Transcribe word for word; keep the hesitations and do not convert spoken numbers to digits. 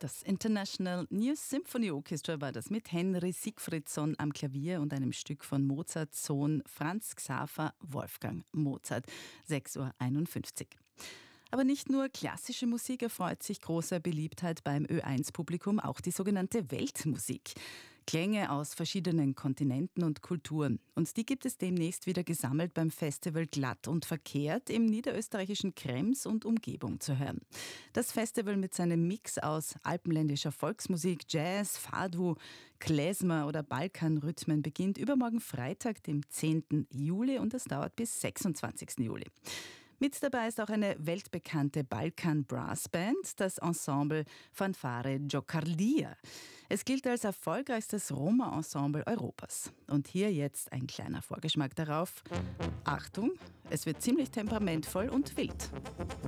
Das International New Symphony Orchestra war das mit Henry Sigfridsson am Klavier und einem Stück von Mozarts Sohn Franz Xaver Wolfgang Mozart. sechs Uhr einundfünfzig. Aber nicht nur klassische Musik erfreut sich großer Beliebtheit beim Ö eins Publikum, auch die sogenannte Weltmusik. Klänge aus verschiedenen Kontinenten und Kulturen. Und die gibt es demnächst wieder gesammelt beim Festival Glatt und Verkehrt im niederösterreichischen Krems und Umgebung zu hören. Das Festival mit seinem Mix aus alpenländischer Volksmusik, Jazz, Fado, Klezmer oder Balkanrhythmen beginnt übermorgen Freitag, dem zehnten Juli, und es dauert bis sechsundzwanzigsten Juli. Mit dabei ist auch eine weltbekannte Balkan-Brassband, das Ensemble Fanfare Giocardia. Es gilt als erfolgreichstes Roma-Ensemble Europas. Und hier jetzt ein kleiner Vorgeschmack darauf. Achtung, es wird ziemlich temperamentvoll und wild.